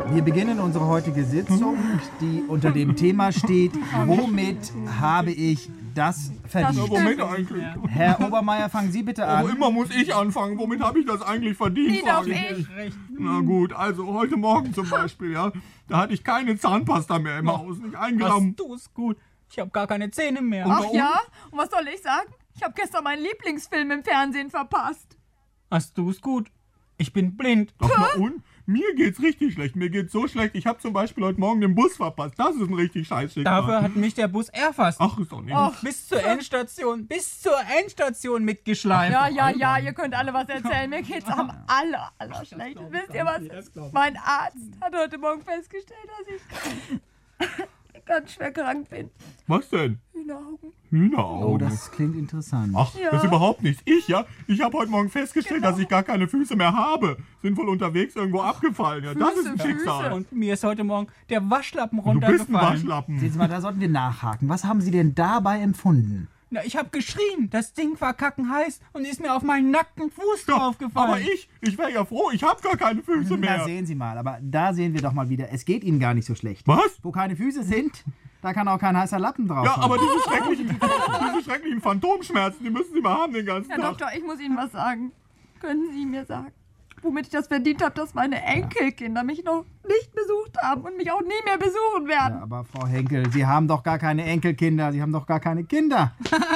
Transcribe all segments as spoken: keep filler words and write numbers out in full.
Wir beginnen unsere heutige Sitzung, die unter dem Thema steht, womit habe ich das verdient? Ja, womit eigentlich? Herr Obermeier, fangen Sie bitte Aber an. immer muss ich anfangen. Womit habe ich das eigentlich verdient? Nie darf frage ich. mich. Na gut, also heute Morgen zum Beispiel, ja, da hatte ich keine Zahnpasta mehr im Haus, nicht ein Gramm. Du ist gut. Ich habe gar keine Zähne mehr. Und Ach warum? ja? Und was soll ich sagen? Ich habe gestern meinen Lieblingsfilm im Fernsehen verpasst. Hast du es gut? Ich bin blind. Doch mal und? Mir geht's richtig schlecht. Mir geht's so schlecht. Ich habe zum Beispiel heute Morgen den Bus verpasst. Das ist ein richtig scheiß Schicksal. Dafür hat mich der Bus erfasst. Ach, ist doch nicht. Ach. Bis zur Endstation, bis zur Endstation mitgeschleift. Ja, ja, ja, ihr könnt alle was erzählen. Mir geht's am aller, aller schlechtesten. Wisst ihr was? Mein Arzt hat heute Morgen festgestellt, dass ich ganz schwer krank bin. Was denn? Hühneraugen. Hühneraugen. Oh, das klingt interessant. Ach, Ja. das ist überhaupt nichts. Ich, ja? Ich habe heute Morgen festgestellt, dass ich gar keine Füße mehr habe. Sind wohl unterwegs irgendwo abgefallen. Ja, das Füße, ist ein Schicksal. Füße. Und mir ist heute Morgen der Waschlappen Du bist ein runtergefallen. Waschlappen. Sehen Sie mal, da sollten wir nachhaken. Was haben Sie denn dabei empfunden? Na, ich habe geschrien. Das Ding war kackenheiß und ist mir auf meinen nackten Fuß Ja, draufgefallen. aber ich, ich wäre ja froh, ich habe gar keine Füße Na, mehr. sehen Sie mal, aber da sehen wir doch mal wieder, es geht Ihnen gar nicht so schlecht. Was? Wo keine Füße sind, da kann auch kein heißer Lappen drauf Ja, sein. aber diese schrecklichen, diese schrecklichen Phantomschmerzen, die müssen Sie mal haben den ganzen Herr Tag. Doktor, ich muss Ihnen was sagen. Können Sie mir sagen, womit ich das verdient habe, dass meine Enkelkinder mich noch nicht besucht haben und mich auch nie mehr besuchen werden? Ja, aber Frau Henkel, Sie haben doch gar keine Enkelkinder, Sie haben doch gar keine Kinder.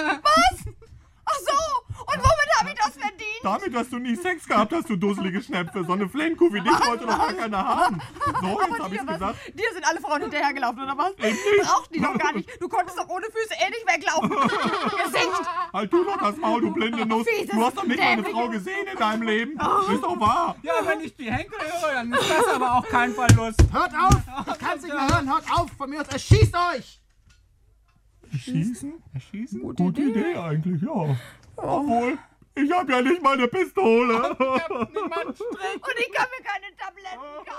Ach so, und womit habe ich das verdient? Damit, dass du nie Sex gehabt hast, du dusselige Schnepfe. So eine Flenkuh wie dich wollte doch gar keiner haben. So, jetzt hab Dir, ich's was, gesagt. dir sind alle Frauen hinterhergelaufen, oder was? nicht. Brauchten die doch gar nicht. Du konntest doch ohne Füße eh nicht weglaufen. Gesicht! Halt du doch das Maul, du blinde Nuss. Fieses, Du hast doch nicht meine dämliche- Frau gesehen in deinem Leben. Ist doch wahr. Ja, wenn ich die Henkel höre, dann ist das aber auch kein Verlust. Hört auf! Ich kann's nicht mehr hören, hört auf! Von mir aus erschießt euch! Schießen? Erschießen? Gute, Gute Idee eigentlich, ja. Obwohl, ich habe ja nicht mal eine Pistole. Niemand strickt. Und ich kann mir keine Tabletten kaufen.